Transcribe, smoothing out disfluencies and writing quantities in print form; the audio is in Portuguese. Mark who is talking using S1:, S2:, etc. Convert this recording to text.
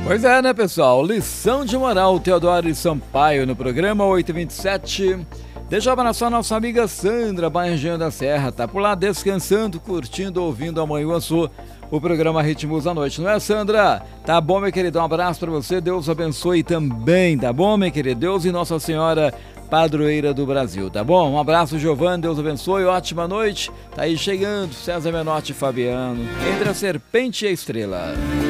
S1: Pois é, né, pessoal? Lição de moral, Teodoro e Sampaio no programa 827. Deixa eu abraçar nossa amiga Sandra, Bairro da Serra. Tá por lá descansando, curtindo, ouvindo a Manhuaçu, o programa Ritmos da Noite. Não é, Sandra? Tá bom, meu querido? Um abraço pra você. Deus abençoe também, tá bom, meu querido? Deus e Nossa Senhora Padroeira do Brasil, tá bom? Um abraço, Giovanni. Deus abençoe. Ótima noite. Tá aí chegando César Menotti e Fabiano. Entre a serpente e a estrela.